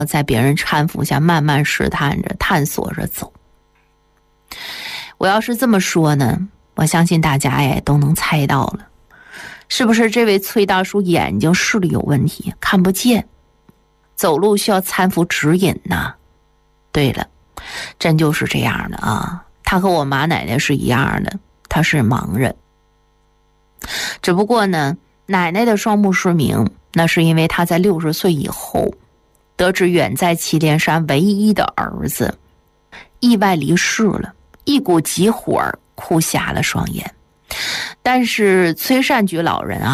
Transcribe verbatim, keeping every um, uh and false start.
在别人搀扶下慢慢试探着探索着走。我要是这么说呢，我相信大家也都能猜到了，是不是这位崔大叔眼睛视力有问题，看不见，走路需要搀扶指引呢？对了，真就是这样的啊，他和我马奶奶是一样的，他是盲人。只不过呢，奶奶的双目失明，那是因为他在六十岁以后得知远在祁连山唯一的儿子意外离世了，一股急火哭瞎了双眼。但是崔善举老人啊